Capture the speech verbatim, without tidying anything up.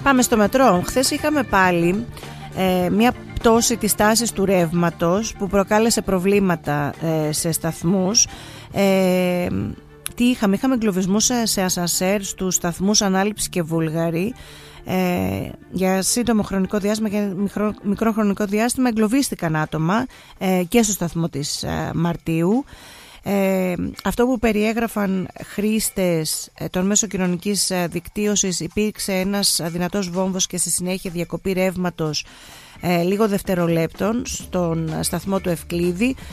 Πάμε στο μετρό. Χθες είχαμε πάλι ε, μια πτώση της τάσης του ρεύματος που προκάλεσε προβλήματα ε, σε σταθμούς. Ε, τι είχαμε, είχαμε εγκλωβισμούς σε ασανσέρ στους σταθμούς Ανάληψη και Βούλγαρη. Ε, για σύντομο χρονικό διάστημα, για μικρό, μικρό χρονικό διάστημα εγκλωβίστηκαν άτομα ε, και στο σταθμό της ε, Μαρτίου. Ε, αυτό που περιέγραφαν χρήστες ε, των μέσων κοινωνικής ε, δικτύωσης, υπήρξε ένας δυνατός βόμβος και στη συνέχεια διακοπή ρεύματος ε, λίγο δευτερολέπτων στον σταθμό του Ευκλήδη.